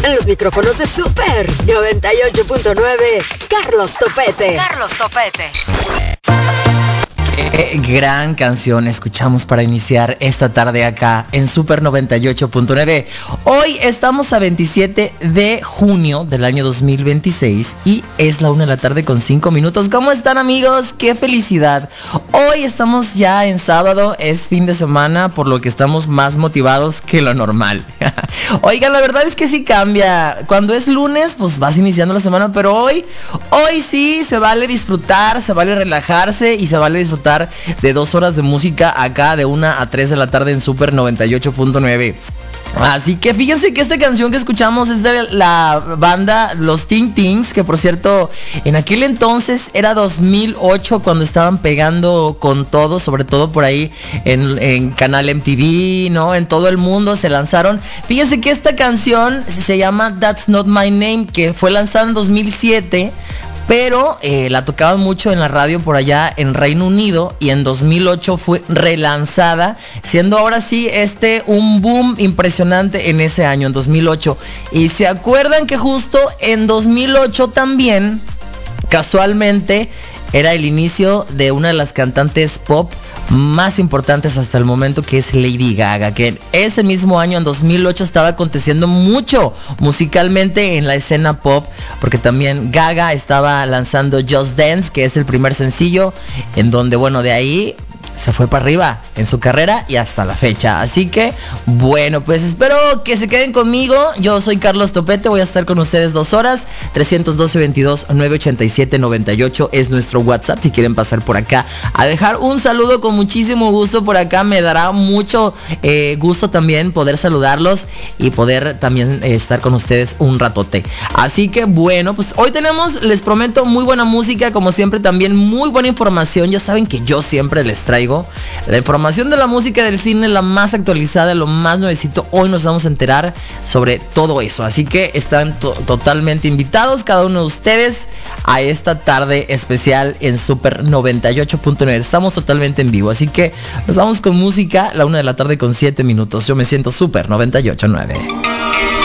En los micrófonos de Super 98.9, Carlos Topete. Carlos Topete. Gran canción escuchamos para iniciar esta tarde acá en Super 98.9. Hoy estamos a 27 de junio del año 2026 y es la 1:05 p.m. ¿Cómo están, amigos? ¡Qué felicidad! Hoy estamos ya en sábado, es fin de semana, por lo que estamos más motivados que lo normal. Oigan, la verdad es que sí cambia. Cuando es lunes, pues vas iniciando la semana, pero hoy sí se vale disfrutar, se vale relajarse y se vale disfrutar de 2 horas de música acá de 1 a 3 de la tarde en Super 98.9. Así que fíjense que esta canción que escuchamos es de la banda Los Teen Tings, que por cierto en aquel entonces era 2008 cuando estaban pegando con todo, sobre todo por ahí en Canal MTV, ¿no? En todo el mundo se lanzaron. Fíjense que esta canción se llama That's Not My Name, que fue lanzada en 2007. Pero la tocaban mucho en la radio por allá en Reino Unido y en 2008 fue relanzada, siendo ahora sí un boom impresionante en ese año, en 2008. Y se acuerdan que justo en 2008 también, casualmente, era el inicio de una de las cantantes pop más importantes hasta el momento, que es Lady Gaga, que ese mismo año, en 2008, estaba aconteciendo mucho musicalmente en la escena pop, porque también Gaga estaba lanzando Just Dance, que es el primer sencillo, en donde, bueno, de ahí se fue para arriba en su carrera y hasta la fecha. Así que, bueno, pues espero que se queden conmigo. Yo soy Carlos Topete, voy a estar con ustedes 2 horas. 312-22-987-98 es nuestro WhatsApp, si quieren pasar por acá a dejar un saludo, con muchísimo gusto. Por acá me dará mucho gusto también poder saludarlos y poder también estar con ustedes un ratote. Así que, bueno, pues hoy tenemos, les prometo, muy buena música, como siempre, también muy buena información. Ya saben que yo siempre les traigo la información de la música, del cine, la más actualizada, lo más nuevecito. Hoy nos vamos a enterar sobre todo eso, así que están totalmente invitados cada uno de ustedes a esta tarde especial en Super 98.9. Estamos totalmente en vivo, así que nos vamos con música, la 1:07 p.m. Yo me siento Super 98.9.